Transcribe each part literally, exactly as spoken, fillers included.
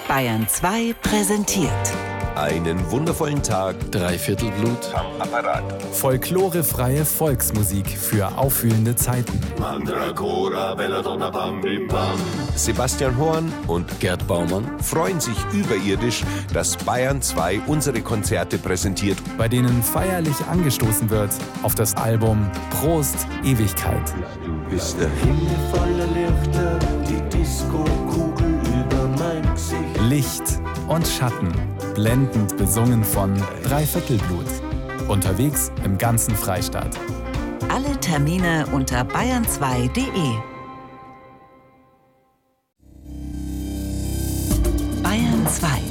Bayern zwei präsentiert. Einen wundervollen Tag. Dreiviertel Blut Am Apparat. Folklorefreie Volksmusik für aufwühlende Zeiten. Mandragora, Belladonna, Bam, Bim, Bam. Sebastian Horn und Gerd Baumann freuen sich überirdisch, dass Bayern zwei unsere Konzerte präsentiert, bei denen feierlich angestoßen wird auf das Album Prost Ewigkeit. Du bist der Himmel voller Lichter, die Disco-Kugel über mein Gesicht. Licht und Schatten, blendend besungen von Dreiviertel Blut. Unterwegs im ganzen Freistaat. Alle Termine unter bayern zwei punkt de. Bayern zwei.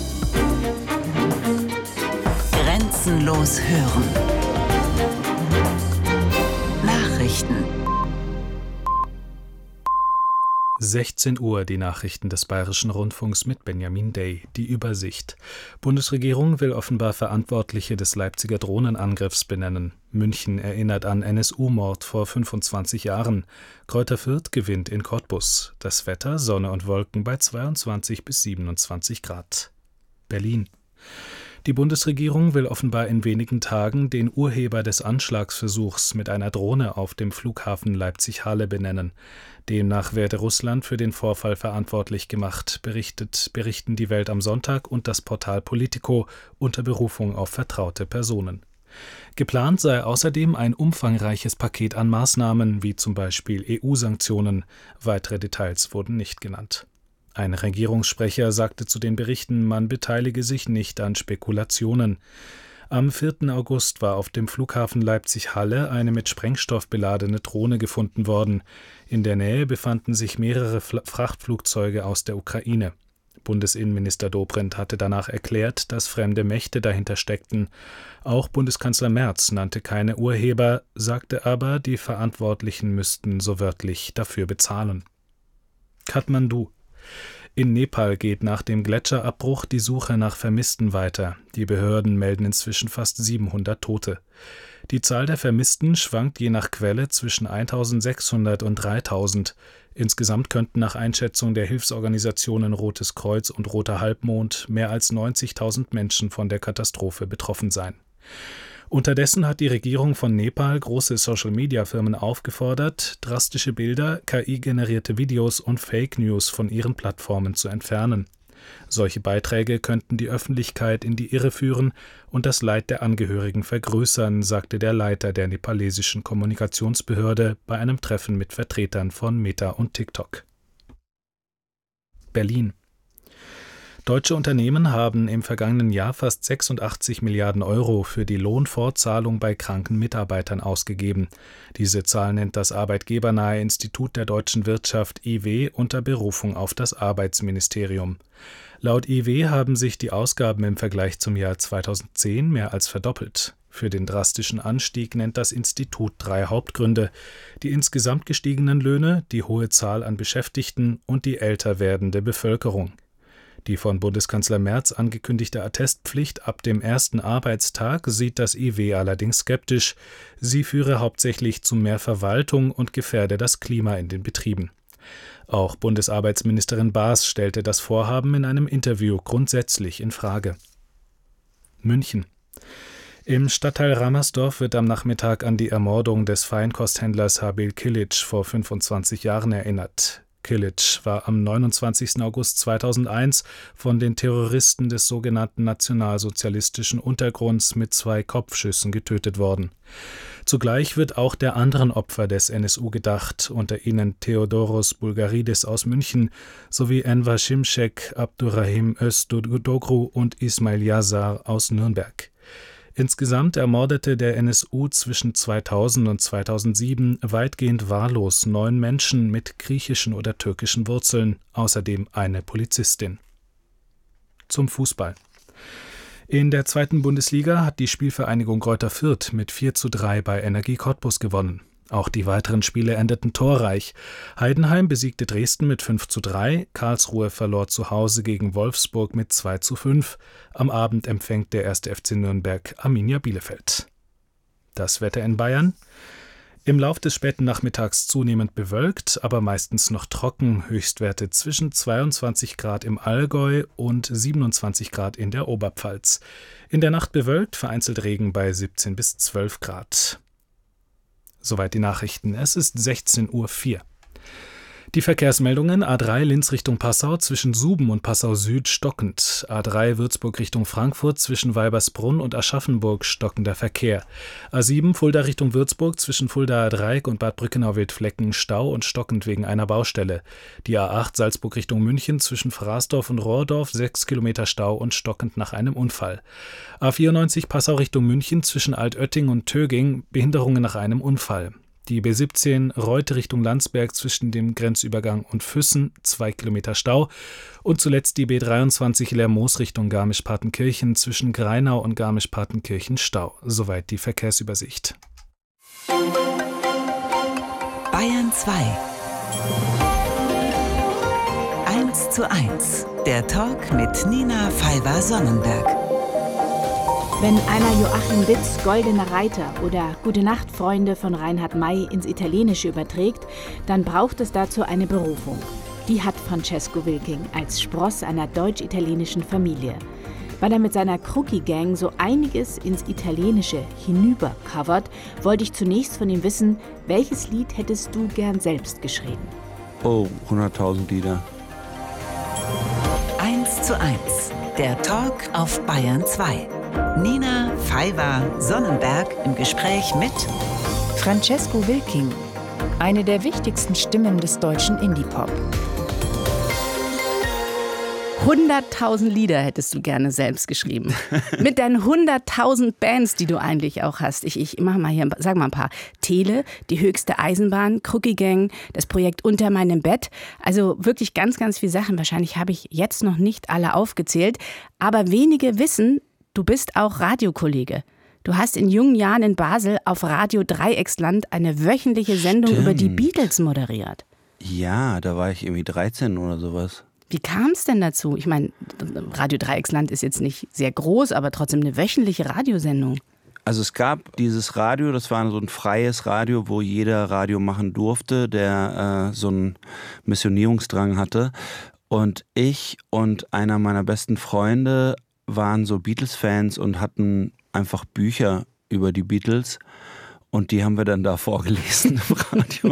Grenzenlos hören. Nachrichten. sechzehn Uhr die Nachrichten des Bayerischen Rundfunks mit Benjamin Day. Die Übersicht. Bundesregierung will offenbar Verantwortliche des Leipziger Drohnenangriffs benennen. München erinnert an N S U-Mord vor fünfundzwanzig Jahren. Greuther Fürth gewinnt in Cottbus. Das Wetter, Sonne und Wolken bei zweiundzwanzig bis siebenundzwanzig Grad. Berlin. Die Bundesregierung will offenbar in wenigen Tagen den Urheber des Anschlagsversuchs mit einer Drohne auf dem Flughafen Leipzig-Halle benennen. Demnach werde Russland für den Vorfall verantwortlich gemacht, berichtet, berichten die Welt am Sonntag und das Portal Politico unter Berufung auf vertraute Personen. Geplant sei außerdem ein umfangreiches Paket an Maßnahmen, wie zum Beispiel E U-Sanktionen. Weitere Details wurden nicht genannt. Ein Regierungssprecher sagte zu den Berichten, man beteilige sich nicht an Spekulationen. Am vierten August war auf dem Flughafen Leipzig-Halle eine mit Sprengstoff beladene Drohne gefunden worden. In der Nähe befanden sich mehrere Fl- Frachtflugzeuge aus der Ukraine. Bundesinnenminister Dobrindt hatte danach erklärt, dass fremde Mächte dahinter steckten. Auch Bundeskanzler Merz nannte keine Urheber, sagte aber, die Verantwortlichen müssten so wörtlich dafür bezahlen. Kathmandu. In Nepal geht nach dem Gletscherabbruch die Suche nach Vermissten weiter. Die Behörden melden inzwischen fast siebenhundert Tote. Die Zahl der Vermissten schwankt je nach Quelle zwischen eintausendsechshundert und dreitausend. Insgesamt könnten nach Einschätzung der Hilfsorganisationen Rotes Kreuz und Roter Halbmond mehr als neunzigtausend Menschen von der Katastrophe betroffen sein. Unterdessen hat die Regierung von Nepal große Social-Media-Firmen aufgefordert, drastische Bilder, K I-generierte Videos und Fake News von ihren Plattformen zu entfernen. Solche Beiträge könnten die Öffentlichkeit in die Irre führen und das Leid der Angehörigen vergrößern, sagte der Leiter der nepalesischen Kommunikationsbehörde bei einem Treffen mit Vertretern von Meta und TikTok. Berlin. Deutsche Unternehmen haben im vergangenen Jahr fast sechsundachtzig Milliarden Euro für die Lohnfortzahlung bei kranken Mitarbeitern ausgegeben. Diese Zahl nennt das arbeitgebernahe Institut der deutschen Wirtschaft I W unter Berufung auf das Arbeitsministerium. Laut I W haben sich die Ausgaben im Vergleich zum Jahr zweitausendzehn mehr als verdoppelt. Für den drastischen Anstieg nennt das Institut drei Hauptgründe: die insgesamt gestiegenen Löhne, die hohe Zahl an Beschäftigten und die älter werdende Bevölkerung. Die von Bundeskanzler Merz angekündigte Attestpflicht ab dem ersten Arbeitstag sieht das I W allerdings skeptisch. Sie führe hauptsächlich zu mehr Verwaltung und gefährde das Klima in den Betrieben. Auch Bundesarbeitsministerin Baas stellte das Vorhaben in einem Interview grundsätzlich in Frage. München. Im Stadtteil Ramersdorf wird am Nachmittag an die Ermordung des Feinkosthändlers Habil Kilic vor fünfundzwanzig Jahren erinnert. Kilic war am neunundzwanzigsten August zweitausendeins von den Terroristen des sogenannten nationalsozialistischen Untergrunds mit zwei Kopfschüssen getötet worden. Zugleich wird auch der anderen Opfer des N S U gedacht, unter ihnen Theodoros Bulgaridis aus München sowie Enver Şimşek, Abdurrahim Öztürkoglu und Ismail Yazar aus Nürnberg. Insgesamt ermordete der N S U zwischen zweitausend und zweitausendsieben weitgehend wahllos neun Menschen mit griechischen oder türkischen Wurzeln, außerdem eine Polizistin. Zum Fußball. In der zweiten Bundesliga hat die Spielvereinigung Greuther Fürth mit vier zu drei bei Energie Cottbus gewonnen. Auch die weiteren Spiele endeten torreich. Heidenheim besiegte Dresden mit fünf zu drei, Karlsruhe verlor zu Hause gegen Wolfsburg mit zwei zu fünf. Am Abend empfängt der erste F C Nürnberg Arminia Bielefeld. Das Wetter in Bayern. Im Lauf des späten Nachmittags zunehmend bewölkt, aber meistens noch trocken. Höchstwerte zwischen zweiundzwanzig Grad im Allgäu und siebenundzwanzig Grad in der Oberpfalz. In der Nacht bewölkt, vereinzelt Regen bei siebzehn bis zwölf Grad. Soweit die Nachrichten. Es ist sechzehn Uhr vier. Die Verkehrsmeldungen: A drei Linz Richtung Passau zwischen Suben und Passau Süd stockend. A drei Würzburg Richtung Frankfurt zwischen Weibersbrunn und Aschaffenburg stockender Verkehr. A sieben Fulda Richtung Würzburg zwischen Fuldaer Dreieck und Bad Brückenau-Wildflecken Stau und stockend wegen einer Baustelle. Die A acht Salzburg Richtung München zwischen Fraßdorf und Rohrdorf sechs Kilometer Stau und stockend nach einem Unfall. A vierundneunzig Passau Richtung München zwischen Altötting und Töging Behinderungen nach einem Unfall. Die B siebzehn Reute Richtung Landsberg zwischen dem Grenzübergang und Füssen, zwei Kilometer Stau. Und zuletzt die B dreiundzwanzig Lermoos Richtung Garmisch-Partenkirchen zwischen Greinau und Garmisch-Partenkirchen Stau. Soweit die Verkehrsübersicht. Bayern zwei. eins zu eins. Der Talk mit Nina Pfeiffer-Sonnenberg. Wenn einer Joachim Witts Goldener Reiter oder Gute Nacht, Freunde von Reinhard May ins Italienische überträgt, dann braucht es dazu eine Berufung. Die hat Francesco Wilking als Spross einer deutsch-italienischen Familie. Weil er mit seiner Crookie Gang so einiges ins Italienische hinüber covert, wollte ich zunächst von ihm wissen, welches Lied hättest du gern selbst geschrieben? Oh, hunderttausend Lieder. eins zu eins. Der Talk auf Bayern zwei. Nina Pfeiffer-Sonnenberg im Gespräch mit Francesco Wilking, eine der wichtigsten Stimmen des deutschen Indie-Pop. hunderttausend Lieder hättest du gerne selbst geschrieben. Mit deinen hunderttausend Bands, die du eigentlich auch hast. Ich, ich mache mal hier, sag mal ein paar. Tele, die höchste Eisenbahn, Crookie Gang, das Projekt Unter meinem Bett. Also wirklich ganz, ganz viele Sachen. Wahrscheinlich habe ich jetzt noch nicht alle aufgezählt. Aber wenige wissen, du bist auch Radiokollege. Du hast in jungen Jahren in Basel auf Radio Dreiecksland eine wöchentliche Sendung Stimmt. über die Beatles moderiert. Ja, da war ich irgendwie dreizehn oder sowas. Wie kam es denn dazu? Ich meine, Radio Dreiecksland ist jetzt nicht sehr groß, aber trotzdem eine wöchentliche Radiosendung. Also es gab dieses Radio, das war so ein freies Radio, wo jeder Radio machen durfte, der äh, so einen Missionierungsdrang hatte. Und ich und einer meiner besten Freunde waren so Beatles-Fans und hatten einfach Bücher über die Beatles. Und die haben wir dann da vorgelesen im Radio.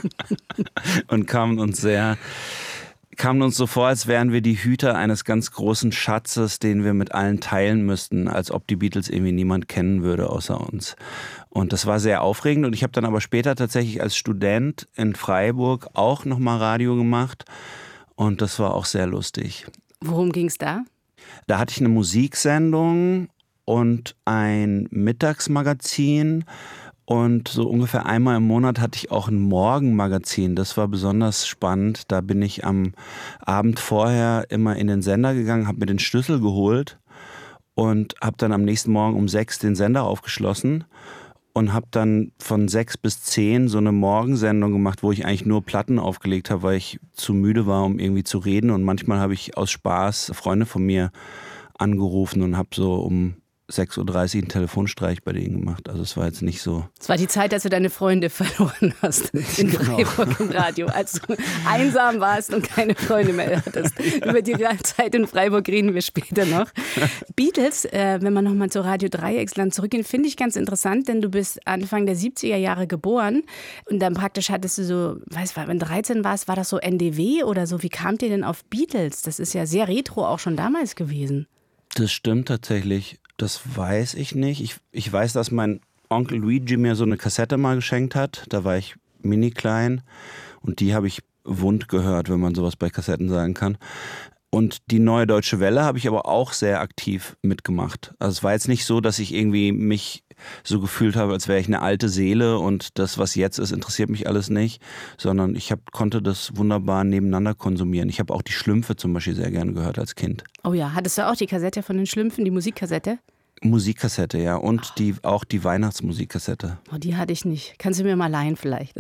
Und kamen uns sehr... kamen uns so vor, als wären wir die Hüter eines ganz großen Schatzes, den wir mit allen teilen müssten, als ob die Beatles irgendwie niemand kennen würde außer uns. Und das war sehr aufregend. Und ich habe dann aber später tatsächlich als Student in Freiburg auch nochmal Radio gemacht. Und das war auch sehr lustig. Worum ging es da? Da hatte ich eine Musiksendung und ein Mittagsmagazin. Und so ungefähr einmal im Monat hatte ich auch ein Morgenmagazin. Das war besonders spannend. Da bin ich am Abend vorher immer in den Sender gegangen, habe mir den Schlüssel geholt und habe dann am nächsten Morgen um sechs den Sender aufgeschlossen und habe dann von sechs bis zehn so eine Morgensendung gemacht, wo ich eigentlich nur Platten aufgelegt habe, weil ich zu müde war, um irgendwie zu reden. Und manchmal habe ich aus Spaß Freunde von mir angerufen und habe so um sechs Uhr dreißig einen Telefonstreich bei denen gemacht. Also es war jetzt nicht so... Es war die Zeit, als du deine Freunde verloren hast in Genau. Freiburg im Radio, als du einsam warst und keine Freunde mehr hattest. Über die Zeit in Freiburg reden wir später noch. Beatles, äh, wenn man nochmal zu Radio Dreiecksland zurückgeht, finde ich ganz interessant, denn du bist Anfang der siebziger Jahre geboren und dann praktisch hattest du so, weißt du, wenn du dreizehn warst, war das so N D W oder so? Wie kamt ihr denn auf Beatles? Das ist ja sehr retro auch schon damals gewesen. Das stimmt tatsächlich. Das weiß ich nicht. Ich, ich weiß, dass mein Onkel Luigi mir so eine Kassette mal geschenkt hat. Da war ich mini klein und die habe ich wund gehört, wenn man sowas bei Kassetten sagen kann. Und die Neue Deutsche Welle habe ich aber auch sehr aktiv mitgemacht. Also es war jetzt nicht so, dass ich irgendwie mich so gefühlt habe, als wäre ich eine alte Seele und das, was jetzt ist, interessiert mich alles nicht, sondern ich hab, konnte das wunderbar nebeneinander konsumieren. Ich habe auch die Schlümpfe zum Beispiel sehr gerne gehört als Kind. Oh ja, hattest du auch die Kassette von den Schlümpfen, die Musikkassette? Musikkassette, ja. Und oh. die, auch die Weihnachtsmusikkassette. Oh, die hatte ich nicht. Kannst du mir mal leihen vielleicht?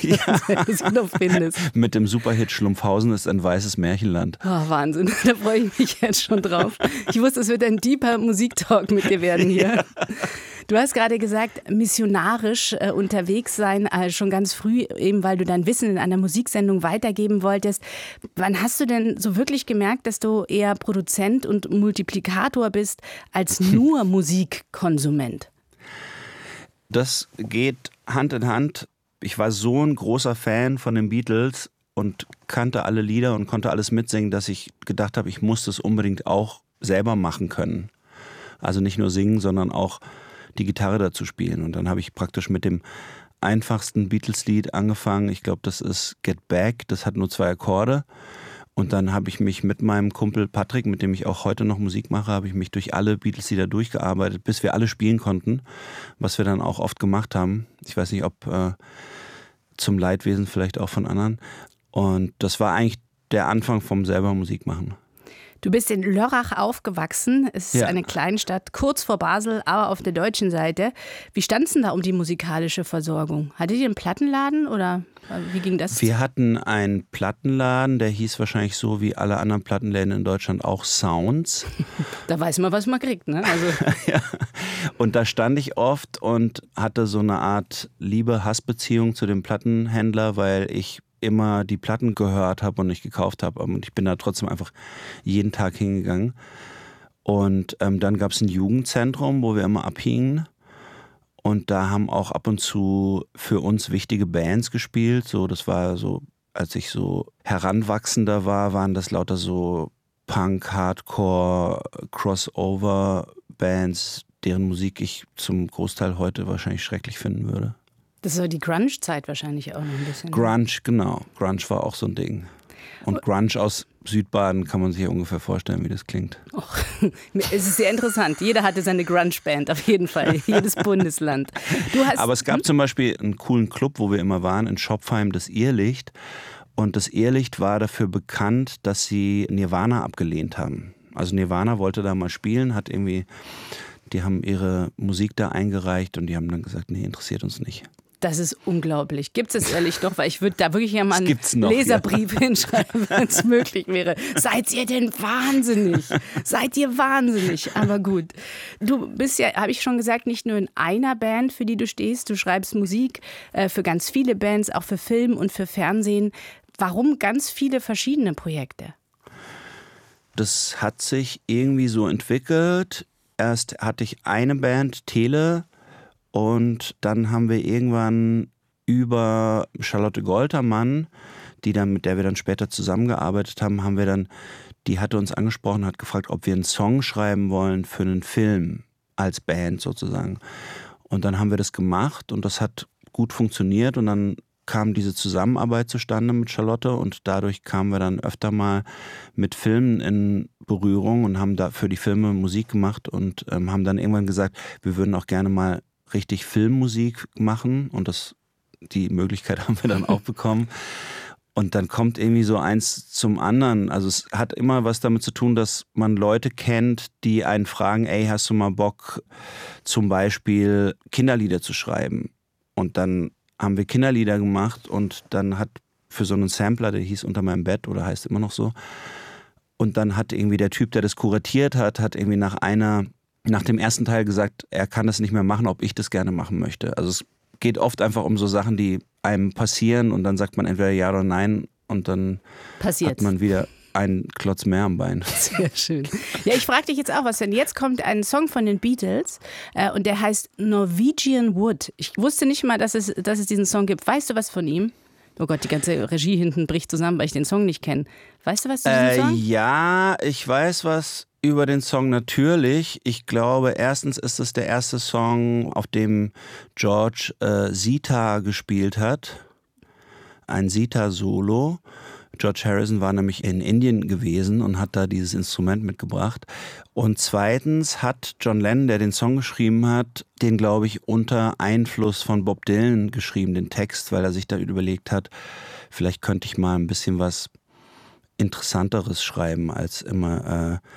Ja. noch findest. Mit dem Superhit Schlumpfhausen ist ein weißes Märchenland. Oh, Wahnsinn, da freue ich mich jetzt schon drauf. Ich wusste, es wird ein deeper Musiktalk mit dir werden hier. Du hast gerade gesagt, missionarisch äh, unterwegs sein, äh, schon ganz früh, eben weil du dein Wissen in einer Musiksendung weitergeben wolltest. Wann hast du denn so wirklich gemerkt, dass du eher Produzent und Multiplikator bist, als nur Musikkonsument? Das geht Hand in Hand. Ich war so ein großer Fan von den Beatles und kannte alle Lieder und konnte alles mitsingen, dass ich gedacht habe, ich muss das unbedingt auch selber machen können. Also nicht nur singen, sondern auch die Gitarre dazu spielen. Und dann habe ich praktisch mit dem einfachsten Beatles-Lied angefangen. Ich glaube, das ist Get Back. Das hat nur zwei Akkorde. Und dann habe ich mich mit meinem Kumpel Patrick, mit dem ich auch heute noch Musik mache, habe ich mich durch alle Beatles-Lieder durchgearbeitet, bis wir alle spielen konnten, was wir dann auch oft gemacht haben. Ich weiß nicht, ob äh, zum Leidwesen vielleicht auch von anderen. Und das war eigentlich der Anfang vom selber Musik machen. Du bist in Lörrach aufgewachsen. Es ist Ja. eine Kleinstadt, kurz vor Basel, aber auf der deutschen Seite. Wie stand es denn da um die musikalische Versorgung? Hattet ihr einen Plattenladen oder wie ging das? Wir hatten einen Plattenladen, der hieß wahrscheinlich so wie alle anderen Plattenläden in Deutschland auch Sounds. Da weiß man, was man kriegt, ne? Also Ja. Und da stand ich oft und hatte so eine Art Liebe-Hass-Beziehung zu dem Plattenhändler, weil ich immer die Platten gehört habe und nicht gekauft habe. Und ich bin da trotzdem einfach jeden Tag hingegangen. Und ähm, dann gab es ein Jugendzentrum, wo wir immer abhingen. Und da haben auch ab und zu für uns wichtige Bands gespielt. So, das war so, als ich so heranwachsender war, waren das lauter so Punk, Hardcore, Crossover-Bands, deren Musik ich zum Großteil heute wahrscheinlich schrecklich finden würde. das ist so die Grunge-Zeit wahrscheinlich auch noch ein bisschen. Grunge, genau. Grunge war auch so ein Ding. Und Grunge aus Südbaden kann man sich ja ungefähr vorstellen, wie das klingt. Och, es ist sehr interessant. Jeder hatte seine Grunge-Band, auf jeden Fall. Jedes Bundesland. Du hast, Aber es gab zum Beispiel einen coolen Club, wo wir immer waren, in Schopfheim, das Irrlicht. Und das Irrlicht war dafür bekannt, dass sie Nirvana abgelehnt haben. Also Nirvana wollte da mal spielen, hat irgendwie, die haben ihre Musik da eingereicht und die haben dann gesagt, nee, interessiert uns nicht. Das ist unglaublich. Gibt es ehrlich doch, weil ich würde da wirklich ja mal einen gibt's noch, Leserbrief hinschreiben, wenn es möglich wäre. Seid ihr denn wahnsinnig? Seid ihr wahnsinnig? Aber gut. Du bist ja, habe ich schon gesagt, nicht nur in einer Band, für die du stehst. Du schreibst Musik äh, für ganz viele Bands, auch für Film und für Fernsehen. Warum ganz viele verschiedene Projekte? Das hat sich irgendwie so entwickelt. Erst hatte ich eine Band, Tele. Und dann haben wir irgendwann über Charlotte Goltermann, die dann, mit der wir dann später zusammengearbeitet haben, haben wir dann, die hatte uns angesprochen, hat gefragt, ob wir einen Song schreiben wollen für einen Film als Band sozusagen. Und dann haben wir das gemacht und das hat gut funktioniert und dann kam diese Zusammenarbeit zustande mit Charlotte und dadurch kamen wir dann öfter mal mit Filmen in Berührung und haben da für die Filme Musik gemacht und ähm, haben dann irgendwann gesagt, wir würden auch gerne mal richtig Filmmusik machen und das, die Möglichkeit haben wir dann auch bekommen. Und dann kommt irgendwie so eins zum anderen. Also es hat immer was damit zu tun, dass man Leute kennt, die einen fragen, ey, hast du mal Bock, zum Beispiel Kinderlieder zu schreiben? Und dann haben wir Kinderlieder gemacht und dann hat für so einen Sampler, der hieß Unter meinem Bett oder heißt immer noch so, und dann hat irgendwie der Typ, der das kuratiert hat, hat irgendwie nach einer nach dem ersten Teil gesagt, er kann das nicht mehr machen, ob ich das gerne machen möchte. Also es geht oft einfach um so Sachen, die einem passieren und dann sagt man entweder ja oder nein und dann Passiert's. hat man wieder einen Klotz mehr am Bein. Sehr schön. Ja, ich frage dich jetzt auch was, denn jetzt kommt ein Song von den Beatles äh, und der heißt Norwegian Wood. Ich wusste nicht mal, dass es, dass es diesen Song gibt. Weißt du was von ihm? Oh Gott, die ganze Regie hinten bricht zusammen, weil ich den Song nicht kenne. Weißt du was zu diesem Äh, Song? ja, ich weiß was über den Song natürlich. Ich glaube, erstens ist es der erste Song, auf dem George äh, Sitar gespielt hat. Ein Sitar-Solo. George Harrison war nämlich in Indien gewesen und hat da dieses Instrument mitgebracht. Und zweitens hat John Lennon, der den Song geschrieben hat, den, glaube ich, unter Einfluss von Bob Dylan geschrieben, den Text, weil er sich da überlegt hat, vielleicht könnte ich mal ein bisschen was Interessanteres schreiben als immer äh,